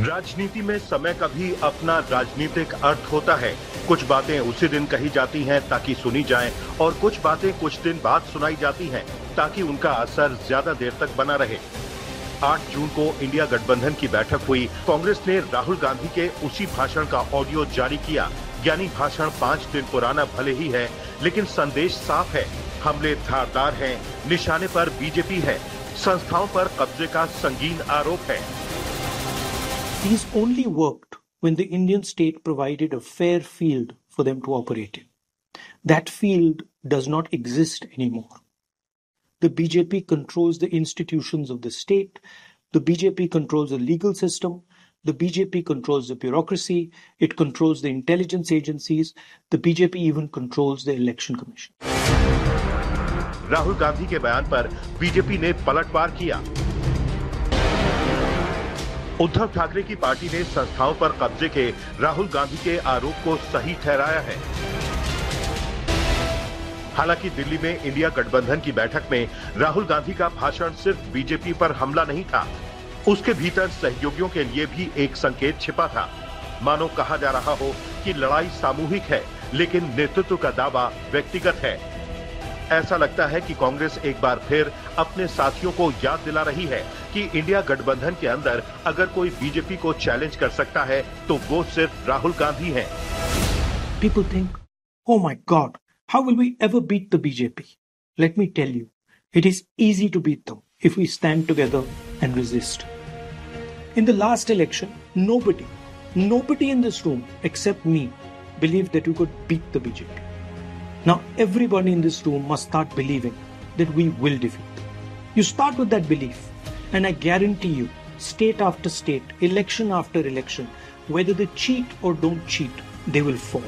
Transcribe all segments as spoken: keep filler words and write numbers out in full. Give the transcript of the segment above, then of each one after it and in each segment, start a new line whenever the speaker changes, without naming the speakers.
राजनीति में समय का भी अपना राजनीतिक अर्थ होता है। कुछ बातें उसी दिन कही जाती हैं ताकि सुनी जाएं और कुछ बातें कुछ दिन बाद सुनाई जाती हैं ताकि उनका असर ज्यादा देर तक बना रहे। आठ जून को इंडिया गठबंधन की बैठक हुई। कांग्रेस ने राहुल गांधी के उसी भाषण का ऑडियो जारी किया। यानी भाषण पांच दिन पुराना भले ही है, लेकिन संदेश साफ है। हमले धारदार हैं, निशाने पर बीजेपी है, संस्थाओं पर कब्जे का संगीन आरोप है।
These only worked when the Indian state provided a fair field for them to operate in. That field does not exist anymore. The B J P controls the institutions of the state. The B J P controls the legal system. The B J P controls the bureaucracy. It controls the intelligence agencies. The B J P even controls the election commission.
Rahul Gandhi के बयान पर BJP ने पलटवार किया। उद्धव ठाकरे की party ने संस्थाओं पर कब्जे के राहुल गांधी के आरोप को सही ठहराया है। हालांकि दिल्ली में इंडिया गठबंधन की बैठक में राहुल गांधी का भाषण सिर्फ बीजेपी पर हमला नहीं था, उसके भीतर सहयोगियों के लिए भी एक संकेत छिपा था। मानो कहा जा रहा हो कि लड़ाई सामूहिक है, लेकिन नेतृत्व का दावा व्यक्तिगत है। ऐसा लगता है कि कांग्रेस एक बार फिर अपने साथियों को याद दिला रही है कि इंडिया गठबंधन के अंदर अगर कोई बीजेपी को चैलेंज कर सकता है तो वो सिर्फ राहुल गांधी हैं।
People think, oh my God, how will we ever beat the B J P? Let me tell you, it is easy to beat them if we stand together and resist. In the last election, nobody, nobody in this room except me believed that we could beat the B J P. Now everybody in this room must start believing that we will defeat them. You start with that belief, and I guarantee you, state after state, election after election, whether they cheat or don't cheat, they will fall.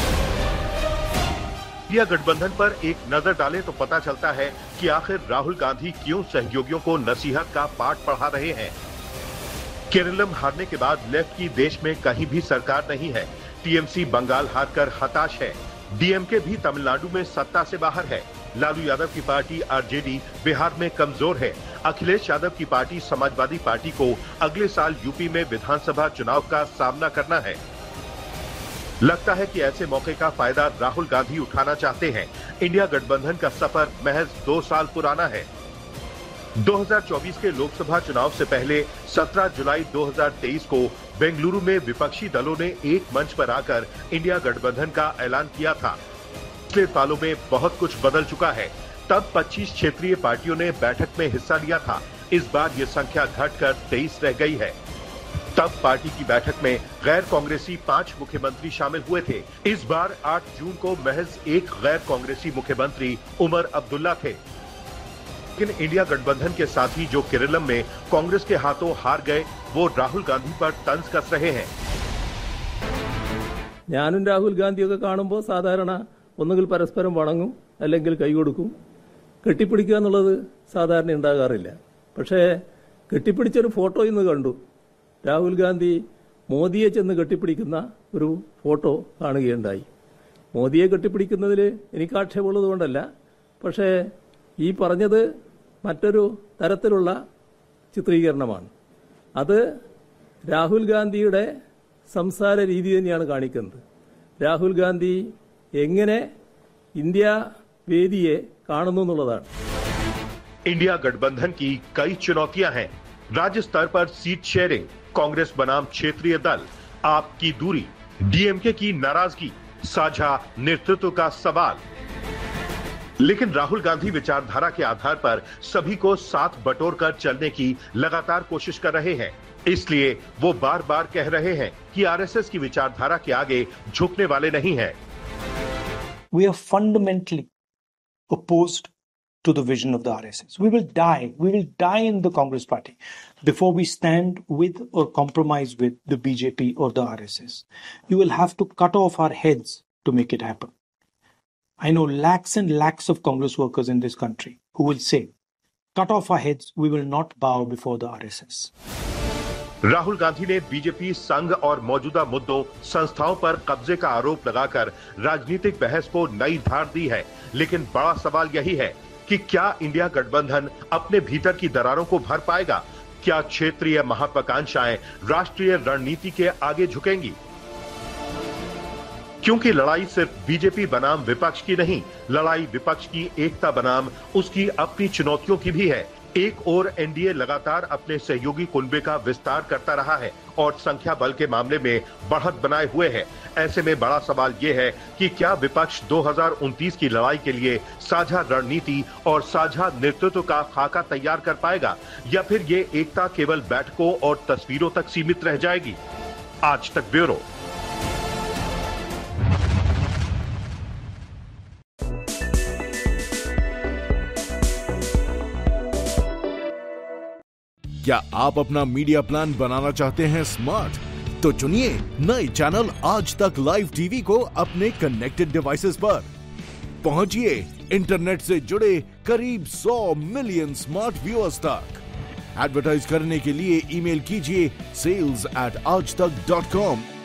India गठबंधन पर एक नजर डालें तो पता चलता है कि आखिर राहुल गांधी क्यों सहयोगियों को नसीहत का पाठ पढ़ा रहे हैं। केरलम हारने के बाद लेफ्ट की देश में कहीं भी सरकार नहीं है। टीएमसी बंगाल हारकर हताश है। डीएमके भी तमिलनाडु में सत्ता से बाहर है। लालू यादव की पार्टी आरजेडी बिहार में कमजोर है। अखिलेश यादव की पार्टी समाजवादी पार्टी को अगले साल यूपी में विधानसभा चुनाव का सामना करना है। लगता है कि ऐसे मौके का फायदा राहुल गांधी उठाना चाहते हैं। इंडिया गठबंधन का सफर महज दो साल पुराना है। दो हज़ार चौबीस के लोकसभा चुनाव से पहले सत्रह जुलाई दो हज़ार तेईस को बेंगलुरु में विपक्षी दलों ने एक मंच पर आकर इंडिया गठबंधन का ऐलान किया था। पिछले सालों में बहुत कुछ बदल चुका है। तब पच्चीस क्षेत्रीय पार्टियों ने बैठक में हिस्सा लिया था। इस बार ये संख्या घटकर तेईस रह गई है। तब पार्टी की बैठक में गैर कांग्रेसी पांच मुख्यमंत्री शामिल हुए थे। इस बार आठ जून को महज एक गैर कांग्रेसी मुख्यमंत्री उमर अब्दुल्ला थे। लेकिन इंडिया गठबंधन के साथी जो केरलम में कांग्रेस के हाथों हार गए, वो राहुल गांधी पर तंज कस रहे हैं।
ഞാനും രാഹുൽ ഗാന്ധിയൊക്കെ കാണുമ്പോൾ സാധാരണ ഒന്നുകിൽ പരസ്പരം വണങ്ങും അല്ലെങ്കിൽ കൈകൊടുക്കും. കെട്ടിപ്പിടിക്കുക എന്നുള്ളത് സാധാരണ ഉണ്ടാകാറില്ല. പക്ഷേ കെട്ടിപ്പിടിച്ചൊരു ഫോട്ടോ ഇന്ന് കണ്ടു. രാഹുൽ ഗാന്ധി മോദിയെ ചെന്ന് കെട്ടിപ്പിടിക്കുന്ന ഒരു ഫോട്ടോ കാണുകയുണ്ടായി. മോദിയെ കെട്ടിപ്പിടിക്കുന്നതിൽ എനിക്ക് ആക്ഷേപമുള്ളത് കൊണ്ടല്ല, പക്ഷേ ഈ പറഞ്ഞത് മറ്റൊരു തരത്തിലുള്ള ചിത്രീകരണമാണ്. അത് രാഹുൽ ഗാന്ധിയുടെ സംസാര രീതി തന്നെയാണ് കാണിക്കുന്നത്. രാഹുൽ ഗാന്ധി എങ്ങനെ ഇന്ത്യ വേദിയെ കാണുന്നു എന്നുള്ളതാണ്.
इंडिया गठबंधन की कई चुनौतियां हैं। राज्य स्तर पर सीट शेयरिंग, कांग्रेस बनाम क्षेत्रीय दल, आप की दूरी, डीएमके की नाराजगी, साझा नेतृत्व का सवाल। लेकिन राहुल गांधी विचारधारा के आधार पर सभी को साथ बटोर कर चलने की लगातार कोशिश कर रहे हैं। इसलिए वो बार बार कह रहे हैं कि आरएसएस की विचारधारा के आगे झुकने वाले नहीं हैं।
We are fundamentally opposed to the vision of the R S S. We will die. We will die in the Congress party before we stand with or compromise with the B J P or the R S S. You will have to cut off our heads to make it happen. I know lakhs and lakhs of Congress workers in this country who will say, cut off our heads, we will not bow before the R S S.
Rahul Gandhi ने BJP संघ और मौजूदा मुद्दों, संस्थाओं पर कब्जे का आरोप लगाकर राजनीतिक बहस को नई धार दी है। लेकिन बड़ा सवाल यही है कि क्या इंडिया गठबंधन अपने भीतर की दरारों को भर पाएगा? क्या क्षेत्रीय महत्वाकांक्षाएं राष्ट्रीय रणनीति के आगे झुकेंगी? क्योंकि लड़ाई सिर्फ बीजेपी बनाम विपक्ष की नहीं, लड़ाई विपक्ष की एकता बनाम उसकी अपनी चुनौतियों की भी है। एक ओर एनडीए लगातार अपने सहयोगी कुनबे का विस्तार करता रहा है और संख्या बल के मामले में बढ़त बनाए हुए है। ऐसे में बड़ा सवाल ये है कि क्या विपक्ष दो हज़ार उनतीस की लड़ाई के लिए साझा रणनीति और साझा नेतृत्व का खाका तैयार कर पाएगा, या फिर ये एकता केवल बैठकों और तस्वीरों तक सीमित रह जाएगी? आज तक ब्यूरो।
क्या आप अपना मीडिया प्लान बनाना चाहते हैं स्मार्ट? तो चुनिए नए चैनल आज तक लाइव टीवी को अपने कनेक्टेड डिवाइसेस पर। पहुंचिए इंटरनेट से जुड़े करीब सौ मिलियन स्मार्ट व्यूअर्स तक। एडवर्टाइज करने के लिए ईमेल कीजिए सेल्स एट आज तक डॉट कॉम